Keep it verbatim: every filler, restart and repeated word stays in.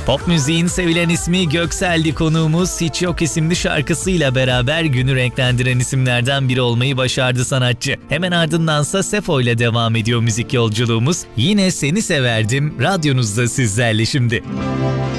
Pop müziğin sevilen ismi Göksel'di konuğumuz. Hiç Yok isimli şarkısıyla beraber günü renklendiren isimlerden biri olmayı başardı sanatçı. Hemen ardındansa Sefo ile devam ediyor müzik yolculuğumuz. Yine Seni Severdim radyonuzda sizlerle şimdi.